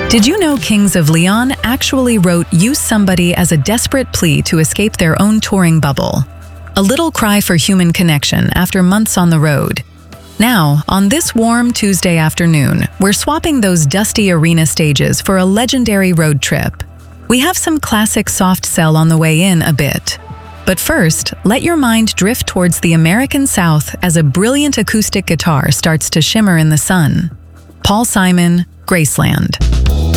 Did you know Kings of Leon actually wrote "Use Somebody" as a desperate plea to escape their own touring bubble? A little cry for human connection after months on the road. Now, on this warm Tuesday afternoon, we're swapping those dusty arena stages for a legendary road trip. We have some classic soft sell on the way in a bit. But first, let your mind drift towards the American South as a brilliant acoustic guitar starts to shimmer in the sun. Paul Simon, Graceland.